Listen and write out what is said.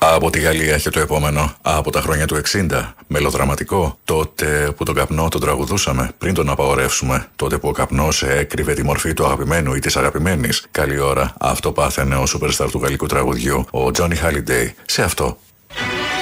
Από τη Γαλλία έχει το επόμενο. Από τα χρόνια του 60. Μελοδραματικό. Τότε που τον καπνό τον τραγουδούσαμε πριν τον απαγορεύσουμε. Τότε που ο καπνός έκρυβε τη μορφή του αγαπημένου ή της αγαπημένης. Καλή ώρα. Αυτό πάθαινε ο superstar του γαλλικού τραγουδιού, ο Johnny Hallyday. Σε αυτό